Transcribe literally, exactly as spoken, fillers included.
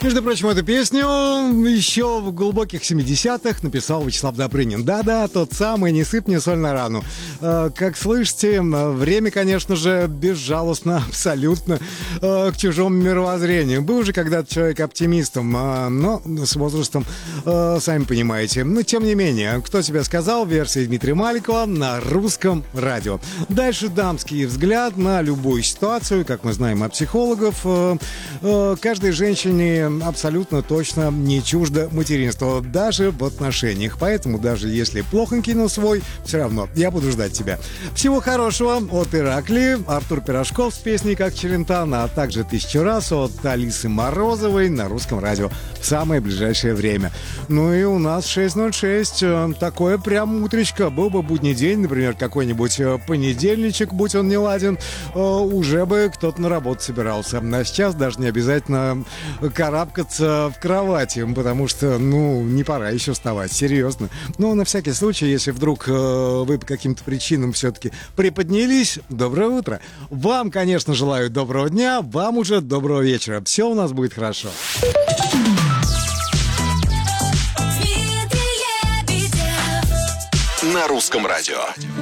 Между прочим, эту песню еще в глубоких семидесятых написал Вячеслав Добрынин. Да-да, тот самый «Не сыпь мне соль на рану». Как слышите, время, конечно же, безжалостно абсолютно к чужому мировоззрению. Был же когда-то человек оптимистом, но с возрастом, сами понимаете. Но, тем не менее, кто тебе сказал, версия Дмитрия Маликова на русском радио. Дальше дамский взгляд на любую ситуацию, как мы знаем от психологов. Каждой женщине абсолютно точно не чуждо материнство, даже в отношениях. Поэтому даже если плохонький, но свой, все равно я буду ждать тебя. Всего хорошего от Иракли, Артур Пирожков с песней «Как Челентано», а также «Тысячу раз» от Алисы Морозовой на русском радио в самое ближайшее время. Ну и у нас шесть ноль шесть, такое прям утречко. Был бы будний день, например, какой-нибудь понедельничек, будь он не ладен, уже бы кто-то на работу собирался. А сейчас даже не обязательно карабкаться в кровати, потому что, ну, не пора еще вставать, серьезно. Но на всякий случай, если вдруг э, вы по каким-то причинам все-таки приподнялись, доброе утро. Вам, конечно, желаю доброго дня, вам уже доброго вечера. Все у нас будет хорошо. На русском радио.